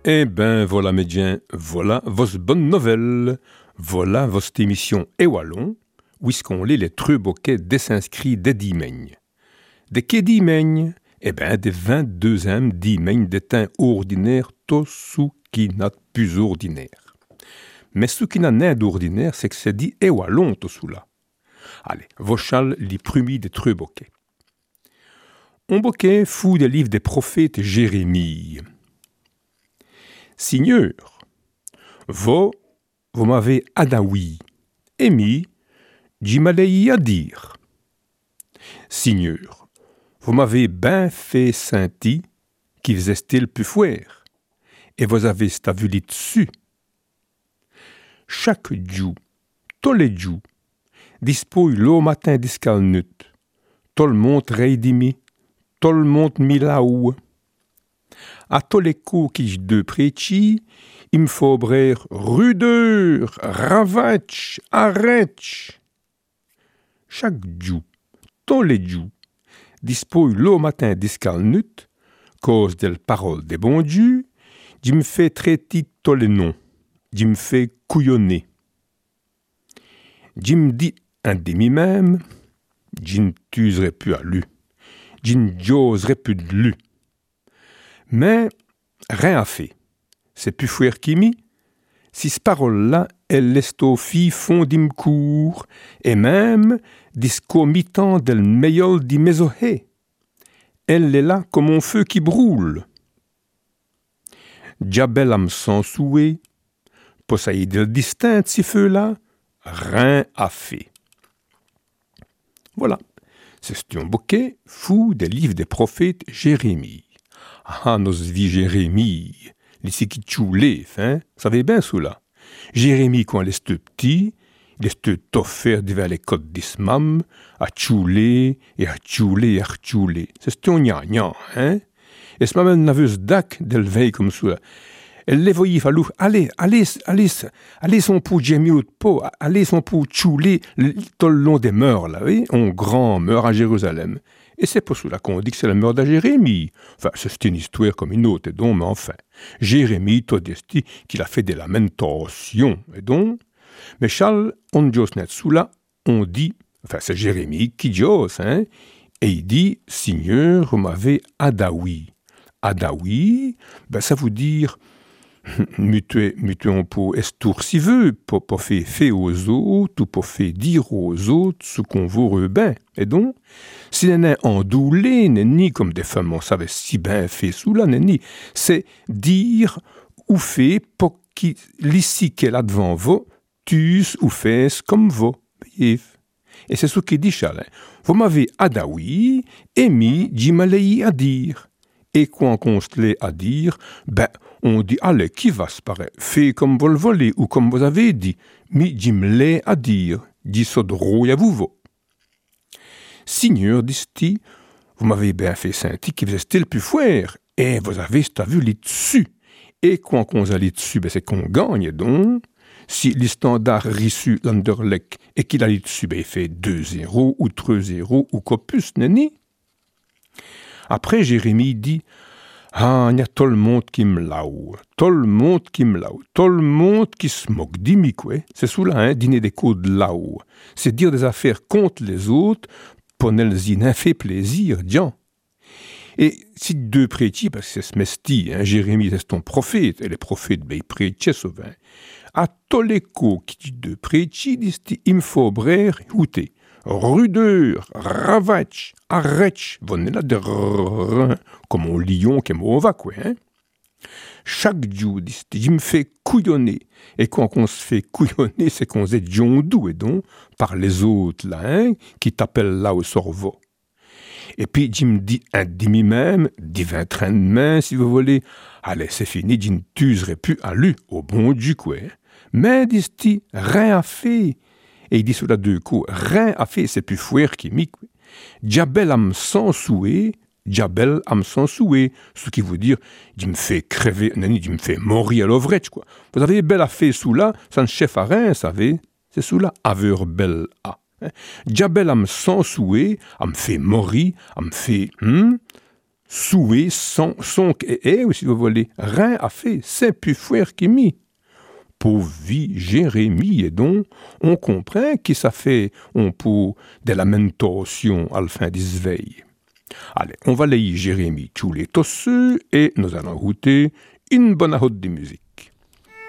Eh ben voilà médiens, voilà vos bonnes nouvelles, voilà votre émission Et Wallon, où est-ce qu'on lit les truboquets des inscrits des dimègnes. Des quais dimègnes, eh ben des 22e dimègnes des temps ordinaires, tout ce qui n'a plus ordinaire. Mais ce qui n'a rien d'ordinaire, c'est que c'est dit Et Wallon tout cela. Allez, vos châles les premiers des truboquets. On boquet fou des livres des prophètes Jérémie. Seigneur, vous m'avez adaoui, émis, j'y à dire. Seigneur, vous m'avez ben fait senti, qui faisait-il plus fouer, et vous avez stavuli dessus. Chaque jour, tous les jours, dispose le matin d'iscalnut, tout le monde rédimi, tout le monde milaou. À tous les coups qui je de préchi, il me faut brer rudeur, ravatch, arrête. Chaque jour, tous les jours, dispose le matin d'iscalnut, cause de la parole des bons dieux, je me fais traiter tous les noms, je me fais couillonner. Je me dis un demi-même, je ne t'userai plus à lui, je ne j'oserai plus de lui. Mais rien à fait. C'est plus fouer qui mi. Si ce parole-là, elle laisse aux filles fond d'imcourt, et même disco mi-temps del meilleur di mesohé. Elle est là comme un feu qui brûle. Diabel am sans souhait, possaïd del distinct si feu-là, rien à fait. Voilà. C'est un bouquet fou des livres des prophètes Jérémie. Ah, nos vies Jérémie, les qui tchoulé, hein, vous savez bien cela. Jérémie, quand il est petit, il est offert devant les côtes d'Ismam, à tchoulé, et à tchoulé, et à tchoulé. C'est un gna hein. Et ce moment, naveuse d'ac, d'elle veille comme ça. Elle les voyait fallu, allez, son pour Jérémie ou de peau, allez, son pour tchoulé, tout le long des mœurs, là, oui, on grand meurt à Jérusalem. Et c'est pour cela qu'on dit que c'est la mort de Jérémie. Enfin, c'est une histoire comme une autre, et donc, mais enfin. Jérémie, tout dit qu'il a fait des lamentations, et donc. Mais Charles, on dit là, on dit, enfin, c'est Jérémie qui dit, hein, et il dit, Seigneur, vous m'avez adaoui. Adaoui, ben, ça veut dire, mutué pour estour si veut, pour faire aux autres, ou pour faire dire aux autres ce qu'on veut bien. Et donc, si n'est endoulé, n'est ni comme des femmes, on savait si bien fait sous là, n'est ni, c'est dire ou fait pour qui, l'ici qu'elle a devant vous, tues ou fais comme vous. Et c'est ce qu'il dit Charles. Vous m'avez adaoui, émis, j'y à dire. Et quand on se l'est à dire, ben, on dit, allez, qui va se paraître, fait comme vous le voulez, ou comme vous avez dit, mais j'y me l'ai à dire, dit ça drôle à vous. Seigneur, dit-il, vous m'avez bien fait sentir qui faisait-il plus fouer, et vous avez vu les dessus. Et quand on a les dessus, ben, c'est qu'on gagne, donc. Si les standards reçus l'Anderlecht et qu'il a les dessus, ben, il fait 2-0 ou 3-0 ou copus, n'est-ce pas? Après, Jérémie dit, ah, il y a tout le monde qui me laou, tout le monde qui me laou, tout le monde qui se moque d'imi, quoi. C'est cela, hein, dîner des coups de laou. C'est dire des affaires contre les autres, pour n'elles fait plaisir, diant. Et si deux prêtis, parce que c'est ce mesti, hein, Jérémie, c'est ton prophète, et les prophètes, ben, ils prêchaient souvent. À tous les coups qui dit deux prêtis, disent-ils, il me faut brer, outé. Rudeur, ravatch, arrête, venez là de comme un lion qui m'en va, quoi, hein. Chaque jour, je me fais couillonner. Et quand on se fait couillonner, c'est qu'on se jondou, et donc, par les autres, là, hein, qui t'appellent là au cerveau. Et puis, je me dis un demi-même, divin train de main, si vous voulez. Allez, c'est fini, je ne t'userai plus à lui, au bon Dieu, quoi. Mais, disent-ils, rien à fait. Et il dit cela deux coups, rien à fait, c'est plus fouer qui m'y. Diabel am sans souhait, diabel am sans souhait, ce qui veut dire, je me fais crever, je me fais mourir à l'ovrette, quoi. Vous avez belle à fait sous là, ça ne chef à rien, savez, c'est sous là, aveur belle à. Diabel am sans souhait, am fait mourir, am fait, Soué, sonk ou si vous voulez, rien a fait, c'est plus fouer qui mis. Pour vie Jérémie, et donc, on comprend que ça fait, on pour des lamentations à la fin des veilles. Allez, on va lire Jérémie tous les tosseux et nous allons goûter une bonne route de musique.